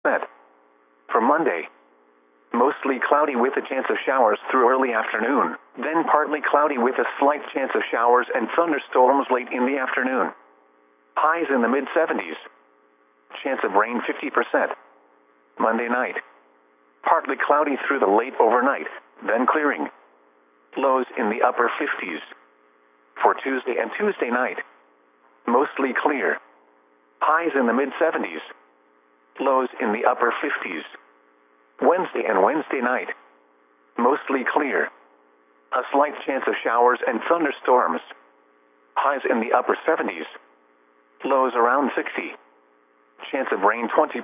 For Monday, mostly cloudy with a chance of showers through early afternoon, then partly cloudy with a slight chance of showers and thunderstorms late in the afternoon. Highs in the mid-70s. Chance of rain 50%. Monday night, partly cloudy through the late overnight, then clearing. Lows in the upper 50s. For Tuesday and Tuesday night, mostly clear. Highs in the mid-70s. Lows in the upper 50s. Wednesday and Wednesday night, mostly clear. A slight chance of showers and thunderstorms. Highs in the upper 70s. Lows around 60. Chance of rain 20%.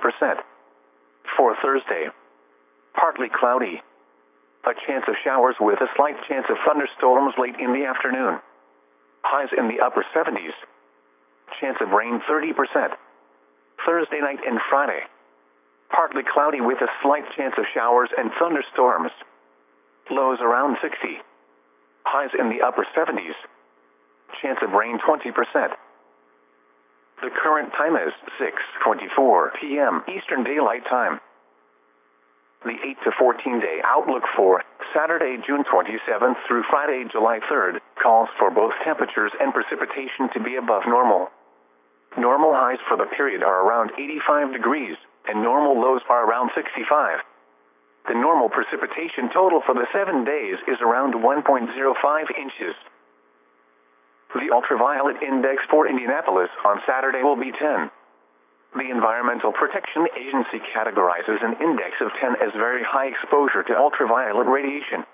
For Thursday, partly cloudy. A chance of showers with a slight chance of thunderstorms late in the afternoon. Highs in the upper 70s. Chance of rain 30%. Thursday night and Friday, partly cloudy with a slight chance of showers and thunderstorms. Lows around 60. Highs in the upper 70s. Chance of rain 20%. The current time is 6:24 p.m. Eastern Daylight Time. The 8 to 14 day outlook for Saturday, June 27th through Friday, July 3rd, calls for both temperatures and precipitation to be above normal. Normal highs for the period are around 85 degrees, and normal lows are around 65. The normal precipitation total for the 7 days is around 1.05 inches. The ultraviolet index for Indianapolis on Saturday will be 10. The Environmental Protection Agency categorizes an index of 10 as very high exposure to ultraviolet radiation.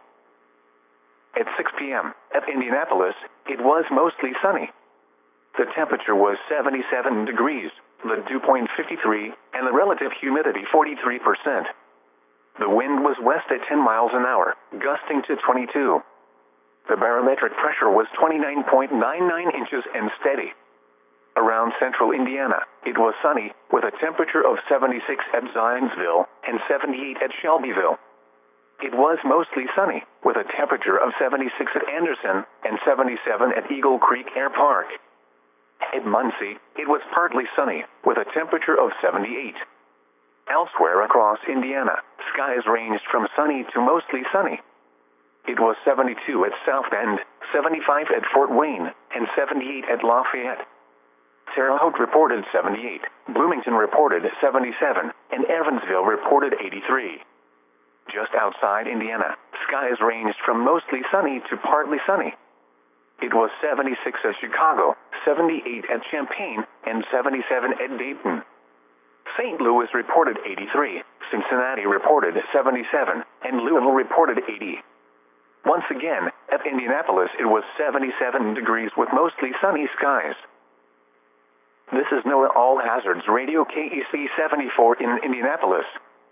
At 6 p.m. at Indianapolis, it was mostly sunny. The temperature was 77 degrees, the dew point 53, and the relative humidity 43%. The wind was west at 10 miles an hour, gusting to 22. The barometric pressure was 29.99 inches and steady. Around central Indiana, it was sunny, with a temperature of 76 at Zionsville and 78 at Shelbyville. It was mostly sunny, with a temperature of 76 at Anderson and 77 at Eagle Creek Air Park. At Muncie, it was partly sunny, with a temperature of 78. Elsewhere across Indiana, skies ranged from sunny to mostly sunny. It was 72 at South Bend, 75 at Fort Wayne, and 78 at Lafayette. Terre Haute reported 78, Bloomington reported 77, and Evansville reported 83. Just outside Indiana, skies ranged from mostly sunny to partly sunny. It was 76 at Chicago, 78 at Champaign, and 77 at Dayton. St. Louis reported 83, Cincinnati reported 77, and Louisville reported 80. Once again, at Indianapolis it was 77 degrees with mostly sunny skies. This is NOAA All Hazards Radio KEC 74 in Indianapolis.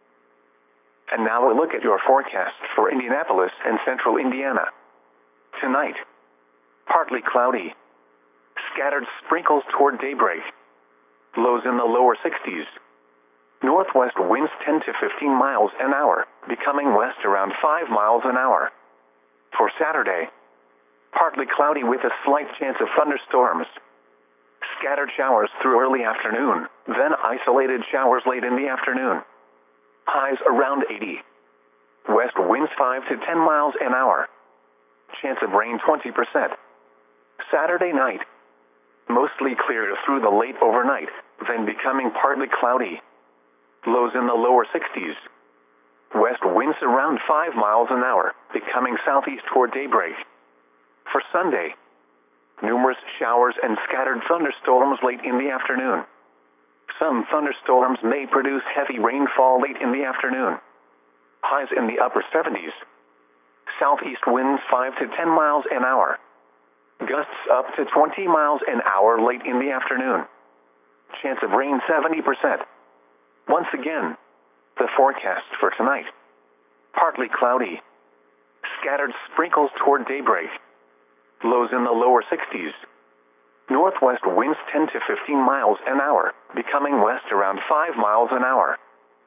And now a look at your forecast for Indianapolis and central Indiana. Tonight, partly cloudy. Scattered sprinkles toward daybreak. Lows in the lower 60s. Northwest winds 10 to 15 miles an hour, becoming west around 5 miles an hour. For Saturday, partly cloudy with a slight chance of thunderstorms. Scattered showers through early afternoon, then isolated showers late in the afternoon. Highs around 80. West winds 5 to 10 miles an hour. Chance of rain 20%. Saturday night, mostly clear through the late overnight, then becoming partly cloudy. Lows in the lower 60s. West winds around 5 miles an hour, becoming southeast toward daybreak. For Sunday, numerous showers and scattered thunderstorms late in the afternoon. Some thunderstorms may produce heavy rainfall late in the afternoon. Highs in the upper 70s. Southeast winds 5 to 10 miles an hour. Gusts up to 20 miles an hour late in the afternoon. Chance of rain 70%. Once again, the forecast for tonight. Partly cloudy. Scattered sprinkles toward daybreak. Lows in the lower 60s. Northwest winds 10 to 15 miles an hour, becoming west around 5 miles an hour.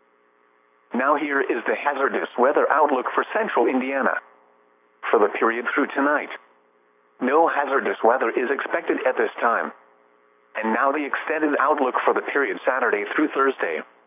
Now here is the hazardous weather outlook for central Indiana. For the period through tonight, no hazardous weather is expected at this time. And now the extended outlook for the period Saturday through Thursday.